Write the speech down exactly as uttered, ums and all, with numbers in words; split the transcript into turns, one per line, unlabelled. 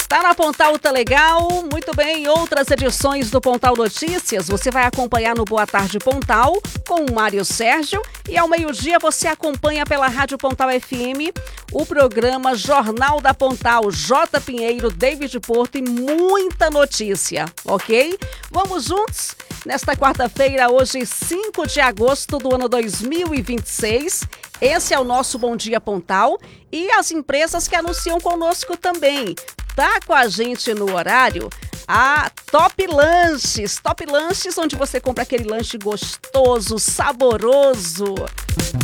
Está na Pontal Tá Legal, muito bem, outras edições do Pontal Notícias você vai acompanhar no Boa Tarde Pontal com o Mário Sérgio e ao meio-dia você acompanha pela Rádio Pontal F M o programa Jornal da Pontal, J. Pinheiro, David Porto e muita notícia, ok? Vamos juntos? Nesta quarta-feira, hoje cinco de agosto do ano dois mil e vinte e seis, esse é o nosso Bom Dia Pontal e as empresas que anunciam conosco também. Tá com a gente no horário a Top Lanches, Top Lanches, onde você compra aquele lanche gostoso, saboroso.